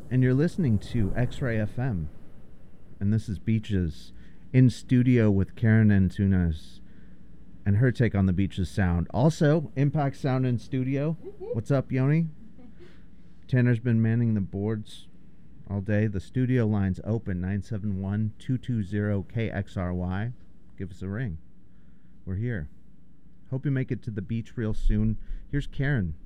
And you're listening to X Ray FM. And this is Beaches in studio with Karen Antunes and her take on the Beaches sound. Also, Impact Sound in studio. What's up, Yoni? Tanner's been manning the boards all day. The studio line's open, 971-220-KXRY. Give us a ring. We're here. Hope you make it to the beach real soon. Here's Karen.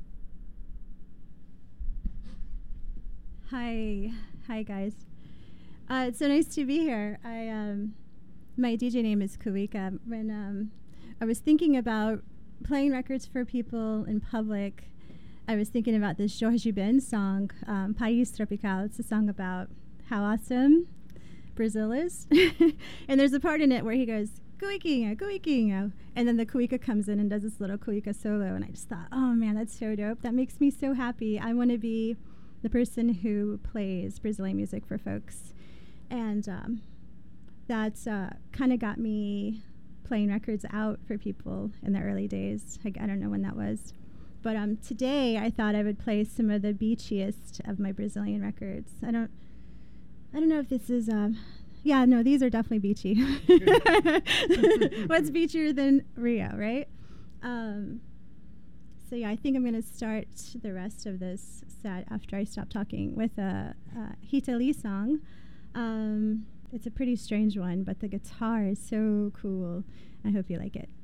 Hi guys. It's so nice to be here. My DJ name is Kuika. When I was thinking about playing records for people in public, I was thinking about this Jorge Ben song, País Tropical. It's a song about how awesome Brazil is. And there's a part in it where he goes, Cuiquinha, Cuiquinha. And then the Cuica comes in and does this little Cuica solo. And I just thought, oh man, that's so dope. That makes me so happy. I want to be the person who plays Brazilian music for folks. And that's kind of got me playing records out for people in the early days. I don't know when that was. But today I thought I would play some of the beachiest of my Brazilian records. I don't know if this is yeah, no, these are definitely beachy. What's beachier than Rio, right? So yeah, I think I'm going to start the rest of this set after I stop talking with a Rita Lee song. It's a pretty strange one, but the guitar is so cool. I hope you like it.